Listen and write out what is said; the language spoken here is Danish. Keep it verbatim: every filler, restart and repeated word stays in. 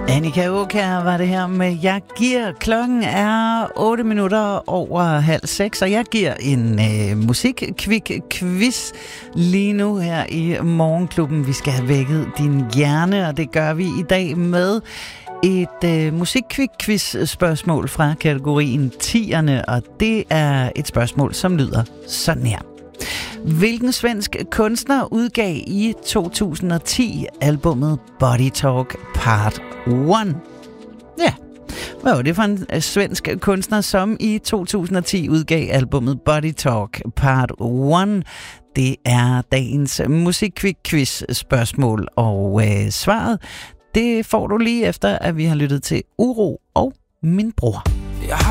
Annika Aukjær var det her med Jeg giver. Klokken er otte minutter over halv seks, og jeg giver en øh, musikkvik-quiz lige nu her i Morgenklubben. Vi skal have vækket din hjerne, og det gør vi i dag med et øh, musikkvik-quiz-spørgsmål fra kategorien tierne, og det er et spørgsmål, som lyder sådan her. Hvilken svensk kunstner udgav i to tusind og ti albummet Body Talk Part et? Ja, hvad var det for en svensk kunstner, som i to tusind og ti udgav albummet Body Talk Part et? Det er dagens musikkvik-quiz-spørgsmål, og øh, svaret, det får du lige efter, at vi har lyttet til Uro og Min Bror.